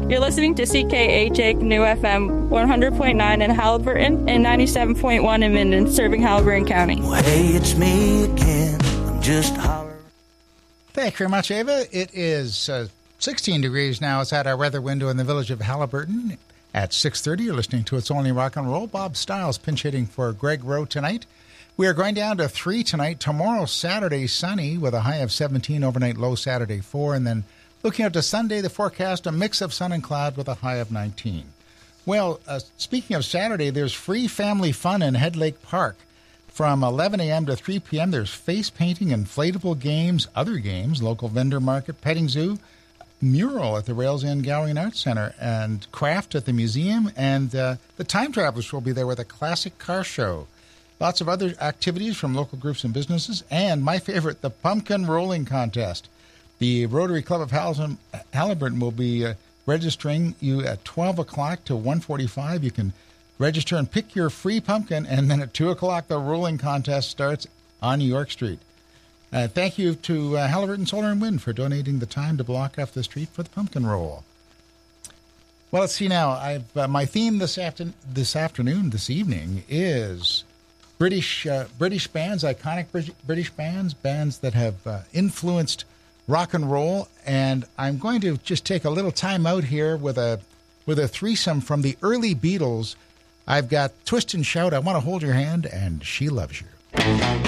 You're listening to CKHA New FM 100.9 in Haliburton and 97.1 in Minden, serving Haliburton County. Well, hey, it's me again. I'm just hollering. Thank you very much, Ava. It is 16 degrees now. It's at our weather window in the village of Haliburton. At 6:30, you're listening to It's Only Rock and Roll. Bob Stiles pinch hitting for Greg Rowe tonight. We are going down to 3 tonight. Tomorrow, Saturday, sunny with a high of 17, overnight low Saturday 4. And then looking out to Sunday, the forecast, a mix of sun and cloud with a high of 19. Well, speaking of Saturday, there's free family fun in Head Lake Park. From 11 a.m. to 3 p.m., there's face painting, inflatable games, other games, local vendor market, petting zoo, mural at the Rails Inn Gallery and Arts Center, and craft at the museum, and the Time Travelers will be there with a classic car show. Lots of other activities from local groups and businesses, and my favorite, the Pumpkin Rolling Contest. The Rotary Club of Haliburton will be registering you at 12 o'clock to 1:45. You can register and pick your free pumpkin, and then at 2 o'clock the rolling contest starts on York Street. Thank you to Haliburton Solar and Wind for donating the time to block off the street for the pumpkin roll. Well, let's see now. I've my theme this evening is British bands, iconic British bands that have influenced rock and roll. And I'm going to just take a little time out here with a threesome from the early Beatles. I've got Twist and Shout, I Want to Hold Your Hand, and She Loves You.